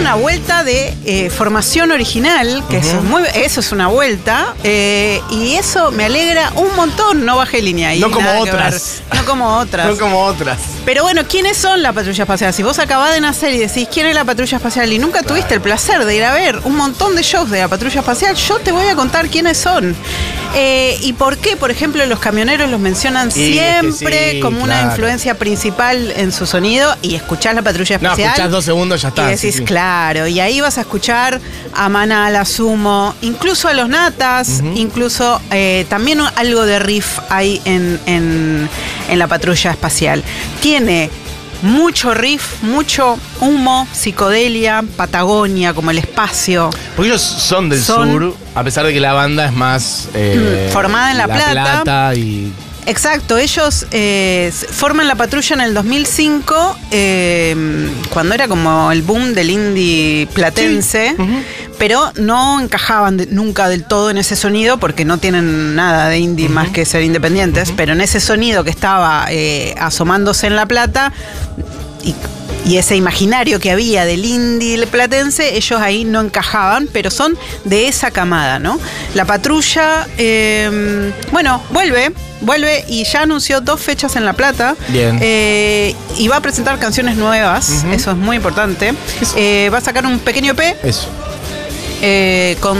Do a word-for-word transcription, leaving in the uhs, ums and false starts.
una vuelta de eh, formación original, que uh-huh. eso, es muy, eso es una vuelta, eh, y eso me alegra un montón. No bajé línea ahí. No como otras. No como otras. No como otras. Pero bueno, ¿quiénes son la Patrulla Espacial? Si vos acabás de nacer y decís quién es la Patrulla Espacial y nunca claro. tuviste el placer de ir a ver un montón de shows de la Patrulla Espacial, yo te voy a contar quiénes son. Eh, y por qué, por ejemplo, los camioneros los mencionan sí, siempre sí, como claro. una influencia principal en su sonido, y escuchás la Patrulla Espacial. No, escuchás dos segundos, ya está. Y decís, sí, sí. claro, y ahí vas a escuchar a Manal, a Sumo, incluso a los Natas, uh-huh. incluso eh, también algo de riff hay en, en, en la Patrulla Espacial. Tiene mucho riff, mucho humo, psicodelia, Patagonia, como el espacio. Porque ellos son del son, sur, a pesar de que la banda es más... Eh, formada en La, la Plata. Plata y... Exacto, ellos eh, forman la Patrulla en el dos mil cinco, eh, cuando era como el boom del indie platense, sí. uh-huh. pero no encajaban de, nunca del todo en ese sonido, porque no tienen nada de indie uh-huh. más que ser independientes, uh-huh. pero en ese sonido que estaba eh, asomándose en La Plata, y Y ese imaginario que había del indie platense, ellos ahí no encajaban, pero son de esa camada, ¿no? La Patrulla, eh, bueno, vuelve, vuelve y ya anunció dos fechas en La Plata. Bien. Eh, y va a presentar canciones nuevas, uh-huh. eso es muy importante. Eh, va a sacar un pequeño E P. Eso. Eh, con